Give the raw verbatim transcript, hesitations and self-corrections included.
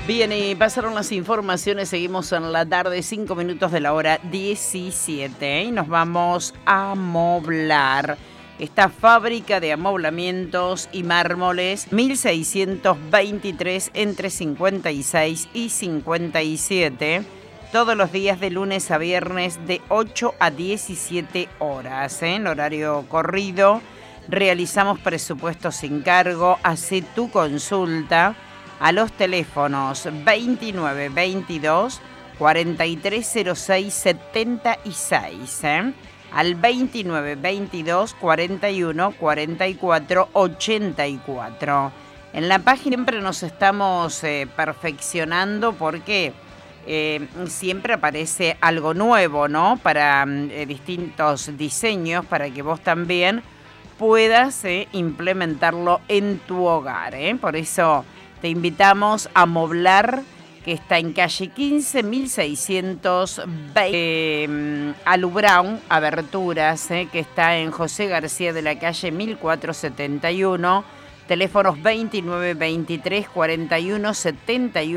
Bien, y pasaron las informaciones, seguimos en la tarde, cinco minutos de la hora diecisiete, y nos vamos a amoblar. Esta fábrica de amoblamientos y mármoles, mil seiscientos veintitrés entre cincuenta y seis y cincuenta y siete, todos los días de lunes a viernes de ocho a diecisiete horas, ¿eh? En horario corrido, realizamos presupuestos sin cargo, hace tu consulta a los teléfonos veintinueve veintidós cuarenta y tres cero seis setenta y seis, ¿eh? Al veintinueve veintidós cuarenta y uno cuarenta y cuatro ochenta y cuatro. En la página siempre nos estamos eh, perfeccionando porque eh, siempre aparece algo nuevo, ¿no? Para eh, distintos diseños, para que vos también puedas eh, implementarlo en tu hogar, ¿eh? Por eso te invitamos a Amoblar, que está en calle quince, mil seiscientos veinte, eh, Alu Brown, Aberturas, eh, que está en José García de la calle mil cuatrocientos setenta y uno, teléfonos veintinueve veintitrés cuarenta y uno setenta y uno.